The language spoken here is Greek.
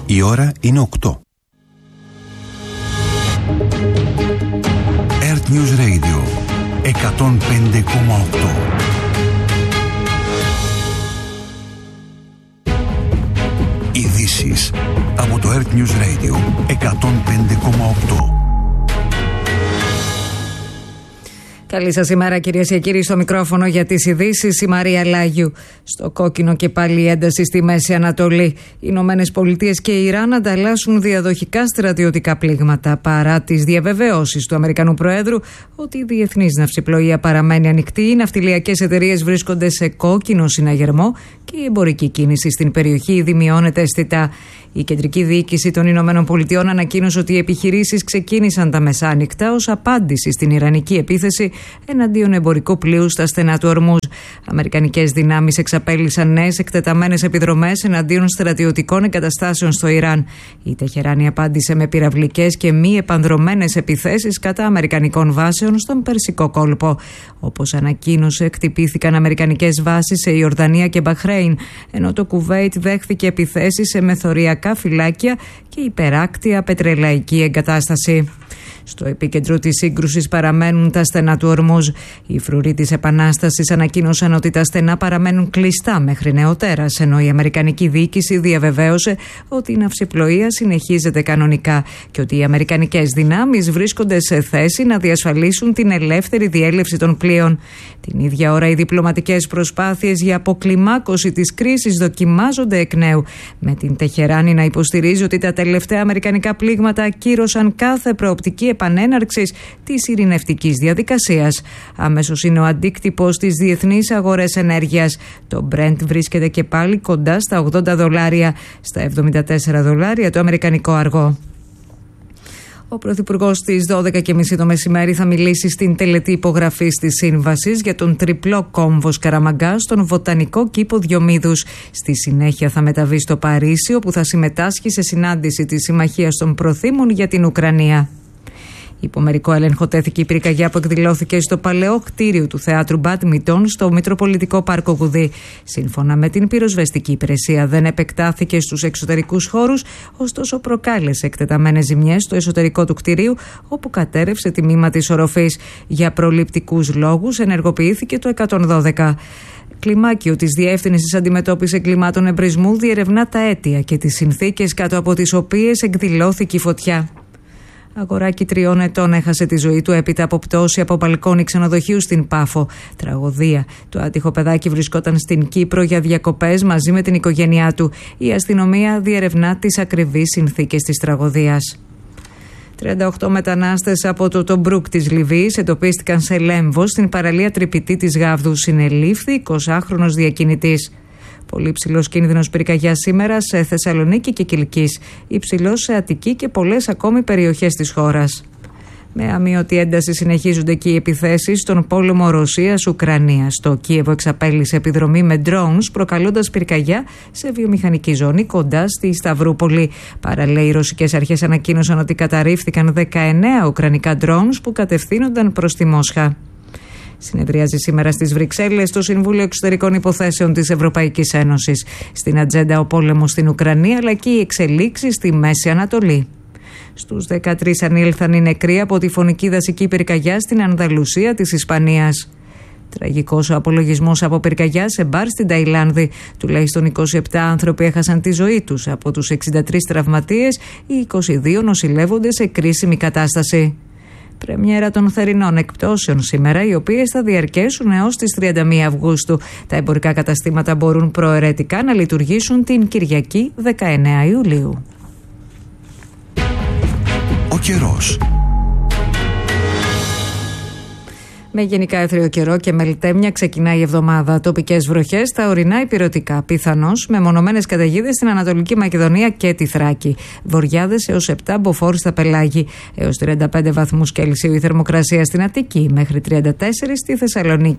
Η ώρα είναι 8. Earth News Radio 105,8. Ειδήσεις από το Earth News Radio 105,8. Καλή σας ημέρα, κυρίες και κύριοι. Στο μικρόφωνο για τις ειδήσεις η Μαρία Λάγιου. Στο κόκκινο και πάλι η ένταση στη Μέση Ανατολή. Οι Ηνωμένες Πολιτείες και η Ιράν ανταλλάσσουν διαδοχικά στρατιωτικά πλήγματα παρά τις διαβεβαιώσεις του Αμερικανού Προέδρου ότι η διεθνής ναυσιπλοεία παραμένει ανοιχτή, οι ναυτιλιακές εταιρείες βρίσκονται σε κόκκινο συναγερμό και η εμπορική κίνηση στην περιοχή ήδη μειώνεται αισθητά. Η κεντρική διοίκηση των Ηνωμένων Πολιτειών ανακοίνωσε ότι οι επιχειρήσεις ξεκίνησαν τα μεσάνυχτα ως απάντηση στην ιρανική επίθεση εναντίον εμπορικού πλοίου στα στενά του Ορμούζ. Αμερικανικές δυνάμεις εξαπέλυσαν νέες εκτεταμένες επιδρομές εναντίον στρατιωτικών εγκαταστάσεων στο Ιράν. Η Τεχεράνη απάντησε με πυραυλικές και μη επανδρωμένες επιθέσεις κατά αμερικανικών βάσεων στον Περσικό κόλπο. Όπως ανακοίνωσε, εκτυπήθηκαν αμερικανικές βάσεις σε Ιορδανία και Μπαχρέιν, ενώ το Κουβέιτ δέχθηκε επιθέσεις σε μεθοριακά φυλάκια και υπεράκτια πετρελαϊκή εγκατάσταση. Στο επίκεντρο της σύγκρουσης παραμένουν τα στενά του Ορμούζ. Οι φρουροί της Επανάστασης ανακοίνωσαν ότι τα στενά παραμένουν κλειστά μέχρι νεοτέρας, ενώ η Αμερικανική διοίκηση διαβεβαίωσε ότι η ναυσιπλοεία συνεχίζεται κανονικά και ότι οι αμερικανικές δυνάμεις βρίσκονται σε θέση να διασφαλίσουν την ελεύθερη διέλευση των πλοίων. Την ίδια ώρα, οι διπλωματικές προσπάθειες για αποκλιμάκωση της κρίσης δοκιμάζονται εκ νέου, με την Τεχεράνη να υποστηρίζει ότι τα τελευταία αμερικανικά πλήγματα ακύρωσαν κάθε προοπτική επανέναρξης της ειρηνευτικής διαδικασίας. Αμέσως είναι ο αντίκτυπος στις διεθνείς αγορές ενέργειας. Το Brent βρίσκεται και πάλι κοντά στα $80, στα $74 το αμερικανικό αργό. Ο Πρωθυπουργός στις 12.30 το μεσημέρι θα μιλήσει στην τελετή υπογραφής της σύμβασης για τον τριπλό κόμβο Σκαραμαγκά στον Βοτανικό Κήπο Διομήδους. Στη συνέχεια θα μεταβεί στο Παρίσι, όπου θα συμμετάσχει σε συνάντηση της Συμμαχίας των Προθήμων για την Ουκρανία. Υπό μερικό έλεγχο τέθηκε η πυρκαγιά που εκδηλώθηκε στο παλαιό κτίριο του Θεάτρου Μπάντμιντον στο Μητροπολιτικό Πάρκο Γουδί. Σύμφωνα με την πυροσβεστική υπηρεσία, δεν επεκτάθηκε στους εξωτερικούς χώρους, ωστόσο προκάλεσε εκτεταμένες ζημιές στο εσωτερικό του κτιρίου, όπου κατέρευσε τμήμα της οροφής. Για προληπτικούς λόγους ενεργοποιήθηκε το 112. Κλιμάκιο της Διεύθυνσης Αντιμετώπισης Εγκλημάτων Εμπρισμού διερευνά τα αίτια και τις συνθήκες κάτω από τις οποίες εκδηλώθηκε η φωτιά. Αγοράκι 3 ετών έχασε τη ζωή του έπειτα από πτώση από μπαλκόνι ξενοδοχείου στην Πάφο. Τραγωδία. Το άτυχο παιδάκι βρισκόταν στην Κύπρο για διακοπές μαζί με την οικογένειά του. Η αστυνομία διερευνά τις ακριβείς συνθήκες της τραγωδίας. 38 μετανάστες από το Τομπρούκ της Λιβύης εντοπίστηκαν σε Λέμβο, στην παραλία Τρυπητή της Γάβδου. Συνελήφθη 20χρονος διακινητής. Πολύ υψηλός κίνδυνος πυρκαγιάς σήμερα σε Θεσσαλονίκη και Κιλκής. Υψηλός σε Αττική και πολλές ακόμη περιοχές της χώρας. Με αμείωτη ένταση συνεχίζονται και οι επιθέσεις στον πόλεμο Ρωσίας-Ουκρανίας. Το Κίεβο εξαπέλυσε επιδρομή με drones, προκαλώντας πυρκαγιά σε βιομηχανική ζώνη κοντά στη Σταυρούπολη. Παράλληλα, οι ρωσικές αρχές ανακοίνωσαν ότι καταρρίφθηκαν 19 ουκρανικά drones που κατευθύνονταν προς τη Μόσχα. Συνεδριάζει σήμερα στις Βρυξέλλες το Συμβούλιο Εξωτερικών Υποθέσεων της Ευρωπαϊκής Ένωσης. Στην ατζέντα ο πόλεμος στην Ουκρανία αλλά και οι εξελίξεις στη Μέση Ανατολή. Στους 13 ανήλθαν οι νεκροί από τη φωνική δασική πυρκαγιά στην Ανδαλουσία της Ισπανίας. Τραγικός ο απολογισμός από πυρκαγιά σε μπαρ στην Ταϊλάνδη. Τουλάχιστον 27 άνθρωποι έχασαν τη ζωή τους. Από τους 63 τραυματίες, οι 22 νοσηλεύονται σε κρίσιμη κατάσταση. Πρεμιέρα των θερινών εκπτώσεων σήμερα, οι οποίες θα διαρκέσουν έως τις 31 Αυγούστου. Τα εμπορικά καταστήματα μπορούν προαιρετικά να λειτουργήσουν την Κυριακή 19 Ιουλίου. Ο καιρός. Με γενικά έθριο καιρό και μελιτέμια ξεκινάει η εβδομάδα. Τοπικές βροχές στα ορεινά ηπειρωτικά. Πιθανώς με μονομένες καταιγίδες στην Ανατολική Μακεδονία και τη Θράκη. Βοριάδες έως 7 μποφόρ στα πελάγη. Έως 35 βαθμούς Κελσίου η θερμοκρασία στην Αττική. Μέχρι 34 στη Θεσσαλονίκη.